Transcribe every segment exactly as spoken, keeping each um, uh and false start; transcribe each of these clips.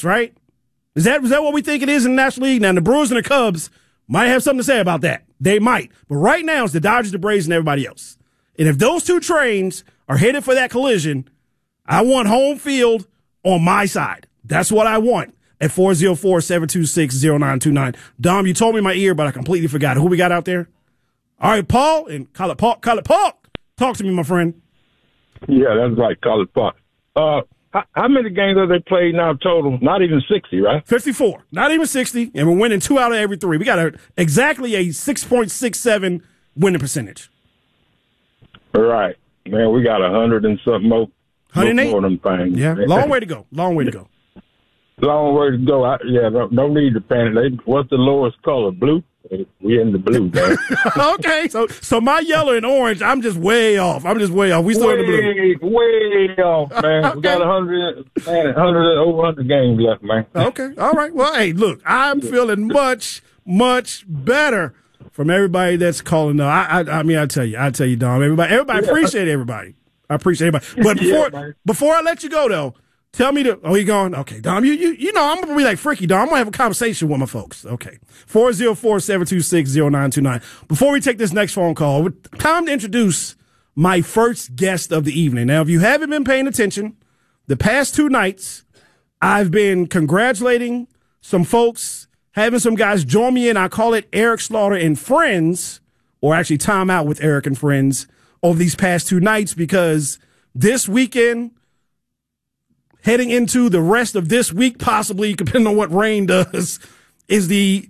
Sox, right? Is that, is that what we think it is in the National League? Now, the Brewers and the Cubs might have something to say about that. They might. But right now, it's the Dodgers, the Braves, and everybody else. And if those two trains are headed for that collision, I want home field on my side. That's what I want at four oh four, seven two six, oh nine two nine. Dom, you told me in my ear, but I completely forgot. Who we got out there? All right, Paul, and call it Paul. Call it Paul. Talk to me, my friend. Yeah, that's right. Call it Paul. Uh, how, how many games have they played now total? Not even sixty, right? fifty-four. Not even sixty, and we're winning two out of every three. We got a, exactly a six point six seven winning percentage. All right. Man, we got a hundred and something more. one hundred eight? More of them things. Yeah, long way to go. Long way to go. Long way to go. I, yeah, no, no need to panic. They, what's the lowest color? Blue? We in the blue, man. Okay, so so my yellow and orange, I'm just way off. I'm just way off. We still way, in the blue. Way off, man. Okay. We got a hundred, man, a hundred, over a hundred games left, man. Okay, all right. Well, hey, look, I'm feeling much, much better from everybody that's calling. No, I, I, I mean, I tell you, I tell you, Dom. Everybody, everybody, Yeah. appreciate everybody. I appreciate everybody. But before, Yeah, before I let you go, though, tell me to. Oh, you going? Okay, Dom. You, you, you know, I'm gonna be like Freaky Dom. I'm gonna have a conversation with my folks. Okay, four zero four seven two six zero nine two nine. Before we take this next phone call, time to introduce my first guest of the evening. Now, if you haven't been paying attention, the past two nights, I've been congratulating some folks, having some guys join me in. I call it Eric Slaughter and Friends, or actually Time Out with Eric and Friends, over these past two nights, because this weekend, heading into the rest of this week, possibly, depending on what rain does, is the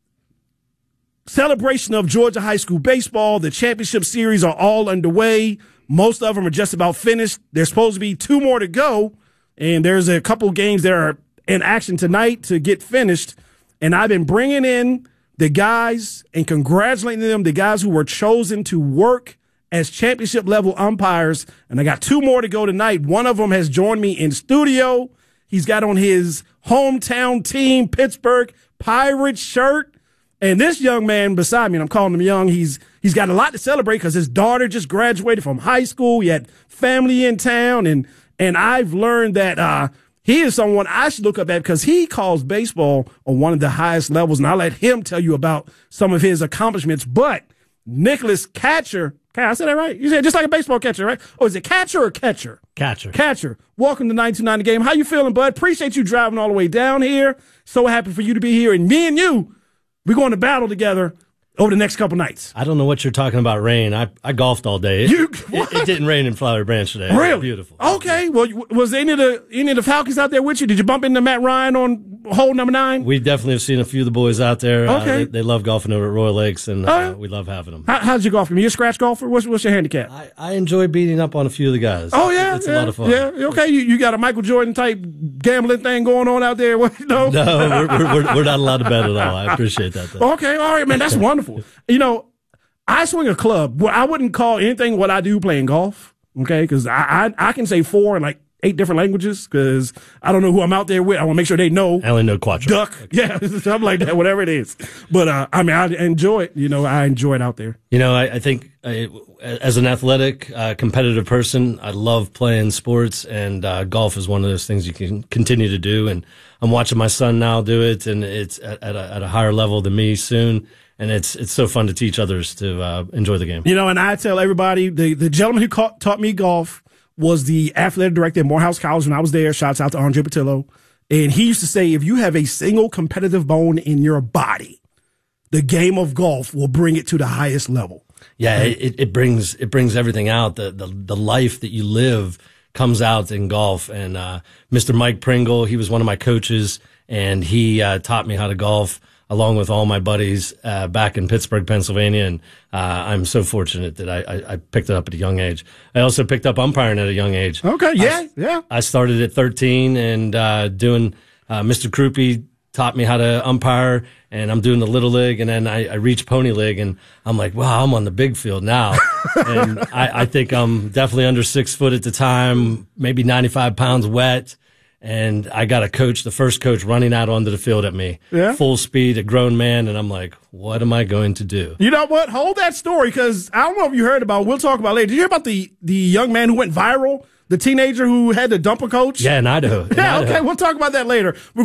celebration of Georgia high school baseball. The championship series are all underway. Most of them are just about finished. There's supposed to be two more to go, and there's a couple games that are in action tonight to get finished. And I've been bringing in the guys and congratulating them, the guys who were chosen to work as championship level umpires. And I got two more to go tonight. One of them has joined me in studio. He's got on his hometown team, Pittsburgh Pirates shirt. And this young man beside me, and I'm calling him young, he's he's got a lot to celebrate because his daughter just graduated from high school. He had family in town. And, and I've learned that, uh, he is someone I should look up at because he calls baseball on one of the highest levels. And I'll let him tell you about some of his accomplishments. But Nicholas Catcher, I said that right? You said just like a baseball catcher, right? Oh, is it catcher or catcher? Catcher. Catcher. Welcome to nine two nine The Game. How you feeling, bud? Appreciate you driving all the way down here. So happy for you to be here. And me and you, we're going to battle together over the next couple nights. I don't know what you're talking about rain. I, I golfed all day. It, You- it, it didn't rain in Flowery Branch today. It was Really? beautiful. Okay. Well, was any of the any of the Falcons out there with you? Did you bump into Matt Ryan on hole number nine? We definitely have seen a few of the boys out there. Uh, Okay. they, they love golfing over at Royal Lakes, and uh, Oh, yeah. we love having them. How, how'd you golf? Are you a scratch golfer? What's, what's your handicap? I, I enjoy beating up on a few of the guys. Oh, yeah. It's yeah, a lot of fun. Yeah. Okay. You, you got a Michael Jordan type gambling thing going on out there? What, no? No, we're, we're, we're not allowed to bet at all. I appreciate that, though. Okay. All right, man. That's wonderful. You know, I swing a club. Well, I wouldn't call anything what I do playing golf. Okay. Because I, I, I can say four in like eight different languages because I don't know who I'm out there with. I want to make sure they know. I only know Quattro. Duck. Yeah. Something like that, whatever it is. But, uh, I mean, I enjoy it. You know, I enjoy it out there. You know, I, I think I, as an athletic, uh, competitive person, I love playing sports, and uh, golf is one of those things you can continue to do. And I'm watching my son now do it, and it's at, at, a, at a higher level than me soon. And it's it's so fun to teach others to uh, enjoy the game. You know, and I tell everybody, the, the gentleman who ca- taught me golf was the athletic director at Morehouse College when I was there. Shouts out to Andre Patillo. And he used to say, if you have a single competitive bone in your body, the game of golf will bring it to the highest level. Yeah, it, it brings it brings everything out. The, the the life that you live comes out in golf. And uh, Mister Mike Pringle, he was one of my coaches, and he uh, taught me how to golf along with all my buddies uh, back in Pittsburgh, Pennsylvania. And uh, I'm so fortunate that I, I, I picked it up at a young age. I also picked up umpiring at a young age. Okay, yeah, I, yeah. I started at thirteen, and uh, doing uh, Mister Krupe taught me how to umpire, and I'm doing the little league, and then I, I reached pony league, and I'm like, wow, I'm on the big field now. And I, I think I'm definitely under six foot at the time, maybe ninety-five pounds wet. And I got a coach, the first coach, running out onto the field at me, Yeah. full speed, a grown man, and I'm like, what am I going to do? You know what? Hold that story, because I don't know if you heard about, we'll talk about it later. Did you hear about the, the young man who went viral? The teenager who had to dump a coach? Yeah, in Idaho. In Yeah, Idaho. okay. We'll talk about that later. We're